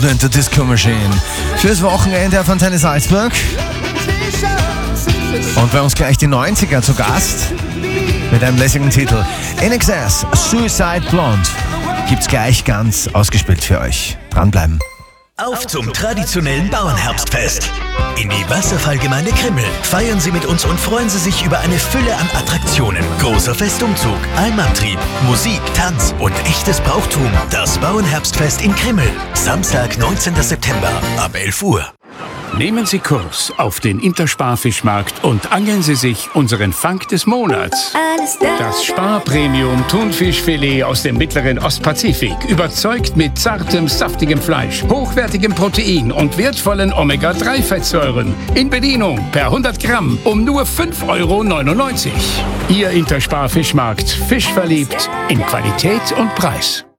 and the Disco Machine. Fürs Wochenende auf Antenne Salzburg. Und bei uns gleich die 90er zu Gast. Mit einem lässigen Titel. INXS, Suicide Blonde. Gibt's gleich ganz ausgespielt für euch. Dranbleiben. Auf zum traditionellen Bauernherbstfest. In die Wasserfallgemeinde Krimmel feiern Sie mit uns und freuen Sie sich über eine Fülle an Attraktionen. Großer Festumzug, Almantrieb, Musik, Tanz und echtes Brauchtum. Das Bauernherbstfest in Krimmel. Samstag, 19. September ab 11 Uhr. Nehmen Sie Kurs auf den Intersparfischmarkt und angeln Sie sich unseren Fang des Monats. Das Spar-Premium-Thunfischfilet aus dem mittleren Ostpazifik. Überzeugt mit zartem, saftigem Fleisch, hochwertigem Protein und wertvollen Omega-3-Fettsäuren. In Bedienung per 100 Gramm um nur 5,99 €. Ihr Intersparfischmarkt. Fisch verliebt in Qualität und Preis.